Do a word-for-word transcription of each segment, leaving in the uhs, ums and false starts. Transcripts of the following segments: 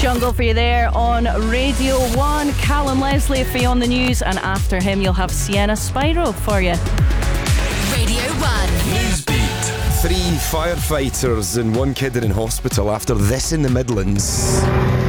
Jungle for you there on Radio one. Callum Leslie for you on the news, and after him you'll have Sienna Spyro for you. Radio one. Newsbeat. Three firefighters and one kid are in hospital after this in the Midlands.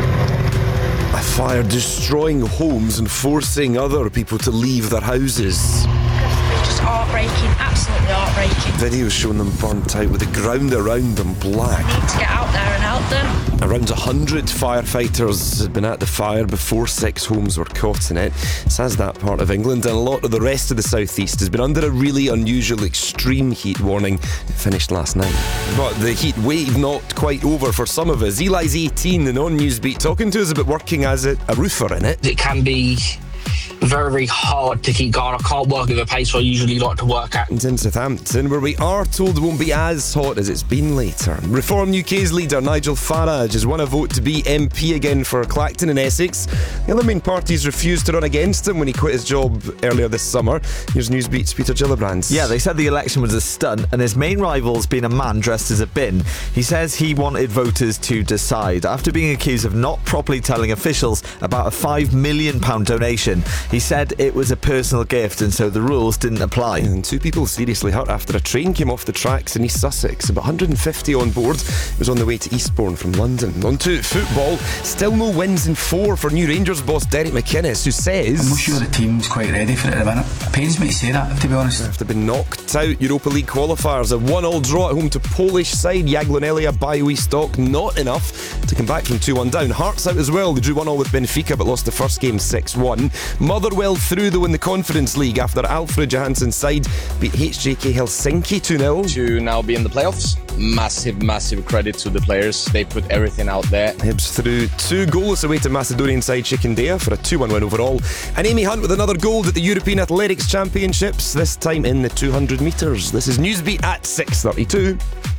A fire destroying homes and forcing other people to leave their houses. Just heartbreaking, absolutely heartbreaking. Videos showing them burnt out with the ground around them black. We need to get out there and help them. Around one hundred firefighters had been at the fire before six homes were caught in it. Says that part of England, and a lot of the rest of the southeast has been under a really unusual extreme heat warning. It finished last night. But the heat wave not quite over for some of us. Eli's eighteen and on Newsbeat talking to us about working as a, a roofer in it. It can be very, very hard to keep going. I can't work at the pace I usually like to work at. It's in Southampton, where we are told won't be as hot as it's been later. Reform U K's leader Nigel Farage has won a vote to be M P again for Clacton in Essex. The other main parties refused to run against him when he quit his job earlier this summer. Here's Newsbeat's Peter Gillibrand. Yeah, they said the election was a stunt, and his main rival's been a man dressed as a bin. He says he wanted voters to decide after being accused of not properly telling officials about a five million pounds donation. He said it was a personal gift and so the rules didn't apply. And two people seriously hurt after a train came off the tracks in East Sussex. About one hundred fifty on board. It was on the way to Eastbourne from London. On to football. Still no wins in four for new Rangers boss Derek McInnes, who says... I'm not sure the team's quite ready for it at the minute. It pains me to say that, to be honest. After being knocked out Europa League qualifiers, a one-all draw at home to Polish side Jagiellonia Białystok, not enough to come back from two one down. Hearts out as well. They drew one all with Benfica but lost the first game six one. Motherwell through though in the Conference League after Alfred Johansson's side beat H J K Helsinki two nil. To now be in the playoffs, massive, massive credit to the players. They put everything out there. Hibs through two goals away to Macedonian side Shikindea for a two one win overall. And Amy Hunt with another gold at the European Athletics Championships, this time in the two hundred metres. This is Newsbeat at six thirty-two.